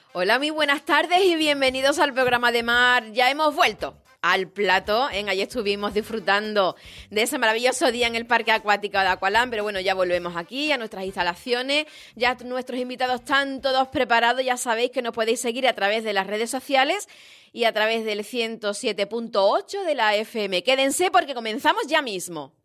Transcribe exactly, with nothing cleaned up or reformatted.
Hola, muy buenas tardes y bienvenidos al programa de mar. Ya hemos vuelto al plató, ¿eh? Ayer estuvimos disfrutando de ese maravilloso día en el Parque Acuático de Aqualand, pero bueno, ya volvemos aquí a nuestras instalaciones. Ya nuestros invitados están todos preparados. Ya sabéis que nos podéis seguir a través de las redes sociales y a través del ciento siete punto ocho de la F M. Quédense porque comenzamos ya mismo.